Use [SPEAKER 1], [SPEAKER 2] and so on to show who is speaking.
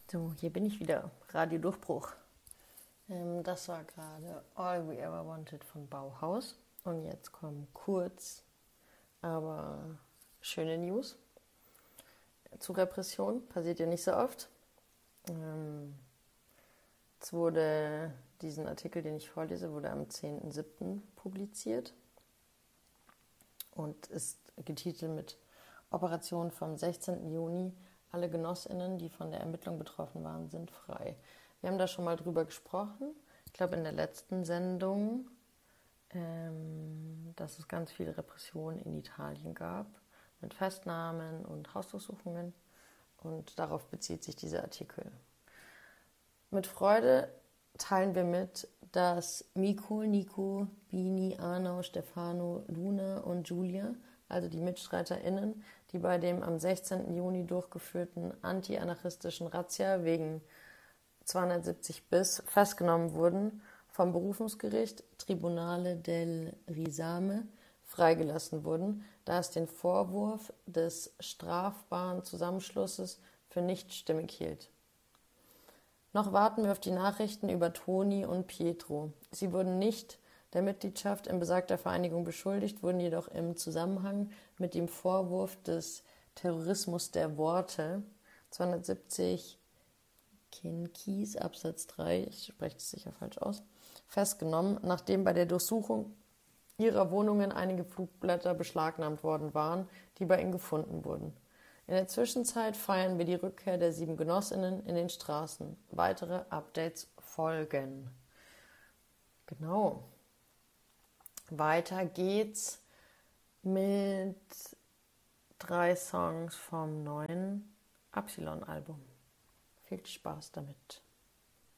[SPEAKER 1] So, hier bin ich wieder. Radio Durchbruch. Das war gerade All We Ever Wanted von Bauhaus. Und jetzt kommen kurz, aber schöne News zu Repression. Passiert ja nicht so oft. Es wurde, diesen Artikel, den ich vorlese, wurde am 10.07. publiziert und ist getitelt mit Operation vom 16. Juni. Alle GenossInnen, die von der Ermittlung betroffen waren, sind frei. Wir haben da schon mal drüber gesprochen. Ich glaube, in der letzten Sendung, dass es ganz viele Repressionen in Italien gab, mit Festnahmen und Hausdurchsuchungen. Und darauf bezieht sich dieser Artikel. Mit Freude teilen wir mit, dass Miko, Nico, Bini, Arnau, Stefano, Luna und Julia, also die MitstreiterInnen, die bei dem am 16. Juni durchgeführten anti-anarchistischen Razzia wegen 270 bis festgenommen wurden, vom Berufungsgericht Tribunale del Risame freigelassen wurden, da es den Vorwurf des strafbaren Zusammenschlusses für nicht stimmig hielt. Noch warten wir auf die Nachrichten über Toni und Pietro. Sie wurden nicht der Mitgliedschaft in besagter Vereinigung beschuldigt, wurden jedoch im Zusammenhang mit dem Vorwurf des Terrorismus der Worte 270 Kinkis Absatz 3, ich spreche das sicher falsch aus, festgenommen, nachdem bei der Durchsuchung ihrer Wohnungen einige Flugblätter beschlagnahmt worden waren, die bei ihnen gefunden wurden. In der Zwischenzeit feiern wir die Rückkehr der 7 GenossInnen in den Straßen. Weitere Updates folgen. Genau. Weiter geht's mit 3 Songs vom neuen Absilon-Album. Viel Spaß damit.